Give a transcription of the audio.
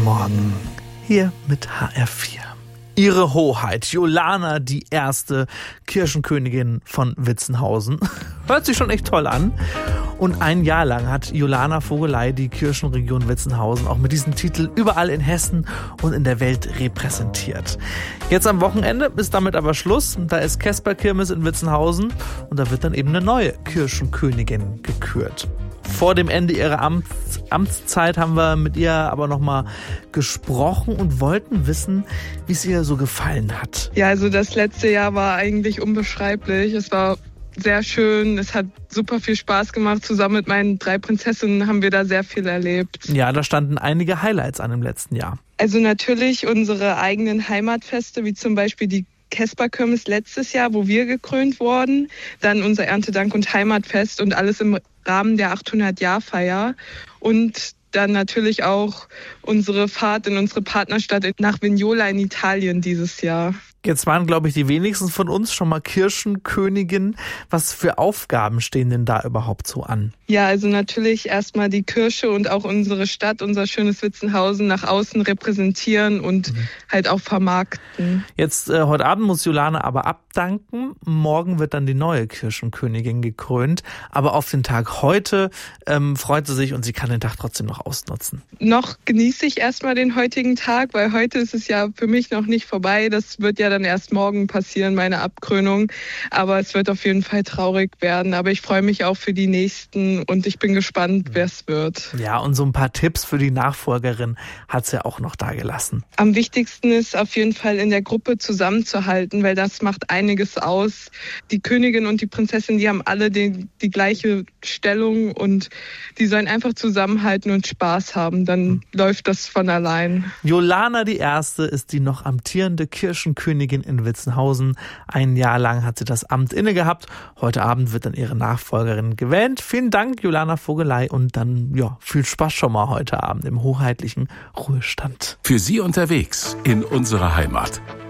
Guten Morgen, hier mit HR4. Ihre Hoheit, Jolana, die erste Kirchenkönigin von Witzenhausen. Hört sich schon echt toll an. Und ein Jahr lang hat Jolana Vogelei die Kirchenregion Witzenhausen auch mit diesem Titel überall in Hessen und in der Welt repräsentiert. Jetzt am Wochenende ist damit aber Schluss. Da ist Kesperkirmes in Witzenhausen und da wird dann eben eine neue Kirchenkönigin gekürt. Vor dem Ende ihrer Amtszeit haben wir mit ihr aber nochmal gesprochen und wollten wissen, wie es ihr so gefallen hat. Ja, also das letzte Jahr war eigentlich unbeschreiblich. Es war sehr schön, es hat super viel Spaß gemacht. Zusammen mit meinen 3 Prinzessinnen haben wir da sehr viel erlebt. Ja, da standen einige Highlights an im letzten Jahr. Also natürlich unsere eigenen Heimatfeste, wie zum Beispiel die Kesperkirmes letztes Jahr, wo wir gekrönt wurden. Dann unser Erntedank- und Heimatfest und alles im Rahmen der 800-Jahr-Feier. Und dann natürlich auch unsere Fahrt in unsere Partnerstadt nach Vignola in Italien dieses Jahr. Jetzt waren, glaube ich, die wenigsten von uns schon mal Kirchenkönigin. Was für Aufgaben stehen denn da überhaupt so an? Ja, also natürlich erstmal die Kirche und auch unsere Stadt, unser schönes Witzenhausen nach außen repräsentieren und halt auch vermarkten. Jetzt heute Abend muss Jolana aber abdanken. Morgen wird dann die neue Kirchenkönigin gekrönt. Aber auf den Tag heute freut sie sich und sie kann den Tag trotzdem noch ausnutzen. Noch genieße ich erstmal den heutigen Tag, weil heute ist es ja für mich noch nicht vorbei. Das wird ja dann erst morgen passieren, meine Abkrönung. Aber es wird auf jeden Fall traurig werden. Aber ich freue mich auch für die nächsten und ich bin gespannt, wer es wird. Ja, und so ein paar Tipps für die Nachfolgerin hat sie ja auch noch da gelassen. Am wichtigsten ist auf jeden Fall in der Gruppe zusammenzuhalten, weil das macht einiges aus. Die Königin und die Prinzessin, die haben alle die gleiche Stellung und die sollen einfach zusammenhalten und Spaß haben. Dann läuft das von allein. Jolana die Erste ist die noch amtierende Kirchenkönigin in Witzenhausen. Ein Jahr lang hat sie das Amt inne gehabt. Heute Abend wird dann ihre Nachfolgerin gewählt. Vielen Dank, Jolana Vogelei, und dann viel Spaß schon mal heute Abend im hoheitlichen Ruhestand. Für Sie unterwegs in unserer Heimat.